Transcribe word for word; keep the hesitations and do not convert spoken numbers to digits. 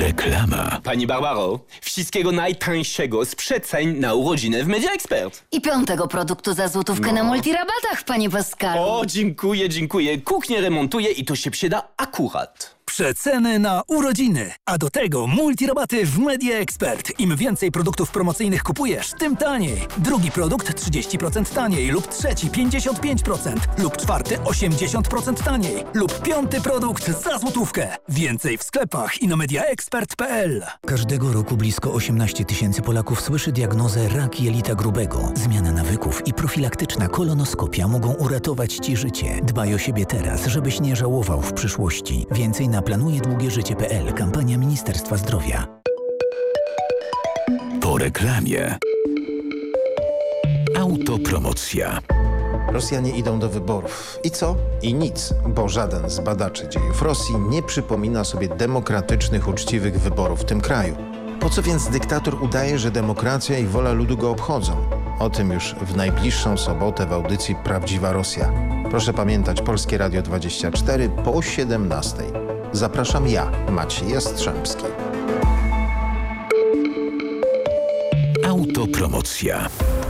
Reklama. Pani Barbaro, wszystkiego najtańszego z przeceń na urodziny w Media Expert. I piątego produktu za złotówkę No. na multirabatach, panie Pascalu. O, dziękuję, dziękuję. Kuchnię remontuję i to się przyda akurat. Przeceny na urodziny, a do tego multirabaty w Media Expert. Im więcej produktów promocyjnych kupujesz, tym taniej. Drugi produkt trzydzieści procent taniej lub trzeci pięćdziesiąt pięć procent lub czwarty osiemdziesiąt procent taniej lub piąty produkt za złotówkę. Więcej w sklepach i na mediaexpert kropka p l. Każdego roku blisko osiemnaście tysięcy Polaków słyszy diagnozę rak jelita grubego. Zmiana nawyków i profilaktyczna kolonoskopia mogą uratować Ci życie. Dbaj o siebie teraz, żebyś nie żałował w przyszłości. Więcej na planuje długie życie kropka p l. Kampania Ministerstwa Zdrowia. Po reklamie. Autopromocja. Rosjanie idą do wyborów. I co? I nic, bo żaden z badaczy dziejów Rosji nie przypomina sobie demokratycznych, uczciwych wyborów w tym kraju. Po co więc dyktator udaje, że demokracja i wola ludu go obchodzą? O tym już w najbliższą sobotę w audycji Prawdziwa Rosja. Proszę pamiętać, Polskie Radio dwadzieścia cztery po siedemnastej. Zapraszam ja, Maciej Jastrzębski. Autopromocja.